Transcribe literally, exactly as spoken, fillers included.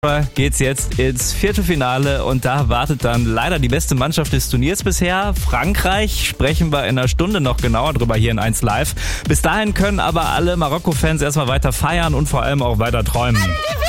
Geht's jetzt ins Viertelfinale und da wartet dann leider die beste Mannschaft des Turniers bisher. Frankreich, sprechen wir in einer Stunde noch genauer drüber hier in eins Live. Bis dahin können aber alle Marokko-Fans erstmal weiter feiern und vor allem auch weiter träumen.